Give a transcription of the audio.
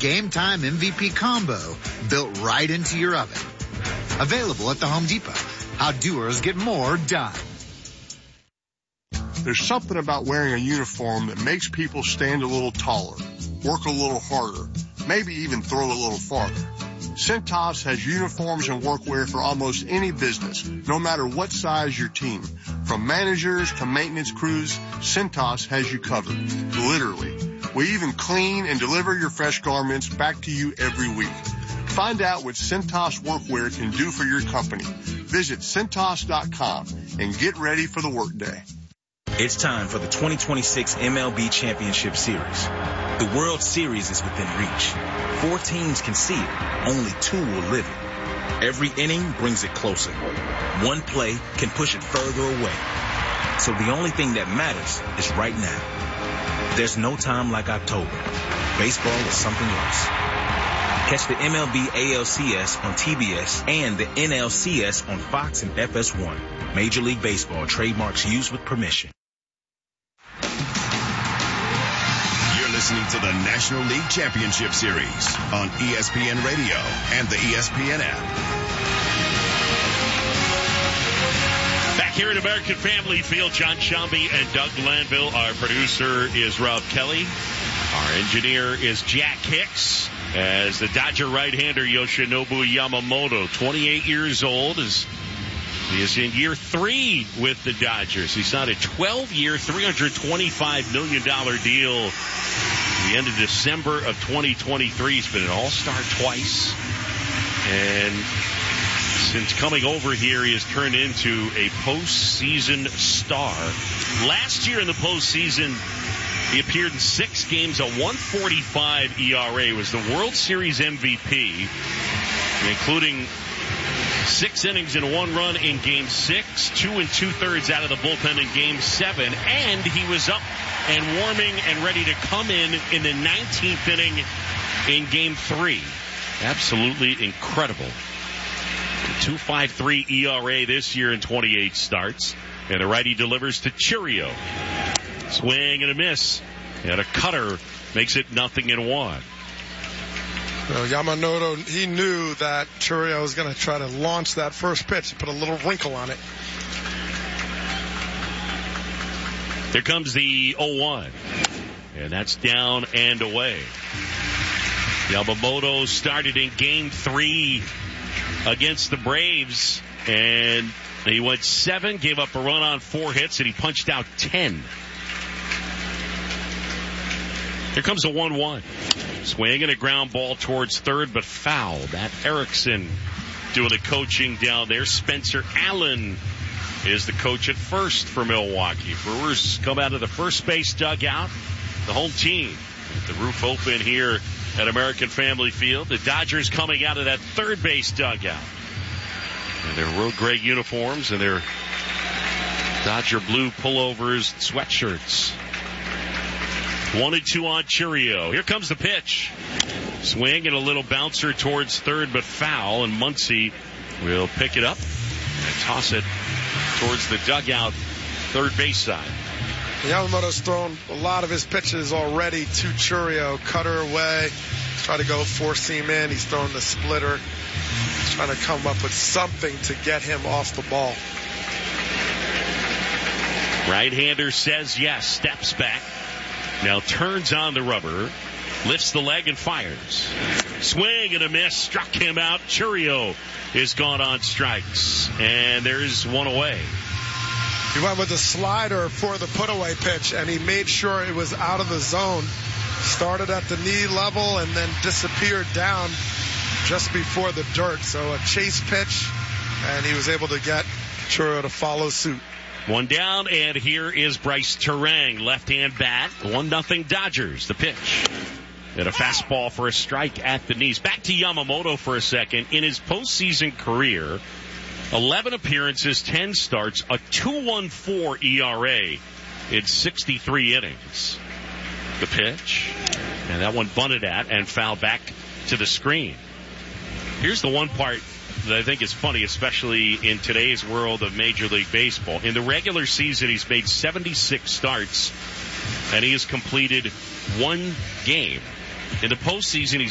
Game Time MVP combo built right into your oven. Available at the Home Depot. How doers get more done. There's something about wearing a uniform that makes people stand a little taller, work a little harder, maybe even throw a little farther. Cintas has uniforms and workwear for almost any business, no matter what size your team. From managers to maintenance crews, Cintas has you covered. Literally. We even clean and deliver your fresh garments back to you every week. Find out what Cintas workwear can do for your company. Visit Cintas.com and get ready for the workday. It's time for the 2026 MLB Championship Series. The World Series is within reach. 4 teams can see it. Only 2 will live it. Every inning brings it closer. One play can push it further away. So the only thing that matters is right now. There's no time like October. Baseball is something else. Catch the MLB ALCS on TBS and the NLCS on Fox and FS1. Major League Baseball trademarks used with permission. You're listening to the National League Championship Series on ESPN Radio and the ESPN app. Back here at American Family Field, John Shambi and Doug Glanville. Our producer is Rob Kelly. Our engineer is Jack Hicks. As the Dodger right-hander Yoshinobu Yamamoto, 28 years old, he is in year 3 with the Dodgers. He signed a 12-year, $325 million deal at the end of December of 2023. He's been an all-star twice. And since coming over here, he has turned into a postseason star. Last year in the postseason, he appeared in 6 games, a 1.45 ERA, was the World Series MVP, including 6 innings and 1 run in Game 6, 2 2/3 out of the bullpen in Game 7, and he was up and warming and ready to come in the 19th inning in Game 3. Absolutely incredible. 2.53 ERA this year in 28 starts, and the righty delivers to Chourio. Swing and a miss, and a cutter makes it 0-1. Well, Yamamoto, he knew that Chourio was going to try to launch that first pitch. He put a little wrinkle on it. Here comes the 0-1, and that's down and away. Yamamoto started in Game 3 against the Braves, and he went 7, gave up a run on 4 hits, and he punched out 10. Here comes a 1-1. Swing and a ground ball towards third, but foul. Matt Erickson doing the coaching down there. Spencer Allen is the coach at first for Milwaukee. Brewers come out of the first base dugout. The home team with the roof open here at American Family Field. The Dodgers coming out of that third base dugout. And their road gray uniforms and their Dodger blue pullovers, sweatshirts. 1-2 on Chourio. Here comes the pitch. Swing and a little bouncer towards third, but foul, and Muncy will pick it up and toss it towards the dugout, third base side. Yamamoto's thrown a lot of his pitches already to Chourio. Cutter away. He's trying to go four-seam in. He's throwing the splitter. He's trying to come up with something to get him off the ball. Right-hander says yes, steps back. Now turns on the rubber, lifts the leg and fires. Swing and a miss, struck him out. Chourio is gone on strikes, and there's one away. He went with the slider for the put-away pitch, and he made sure it was out of the zone. Started at the knee level and then disappeared down just before the dirt. So a chase pitch, and he was able to get Chourio to follow suit. One down, and here is Bryce Turang, left-hand bat, 1-0 Dodgers. The pitch. And a fastball for a strike at the knees. Back to Yamamoto for a second. In his postseason career, 11 appearances, 10 starts, a 2.14 ERA in 63 innings. The pitch. And that one bunted at and fouled back to the screen. Here's the one part that I think is funny, especially in today's world of Major League Baseball. In the regular season, he's made 76 starts, and he has completed 1 game. In the postseason, he's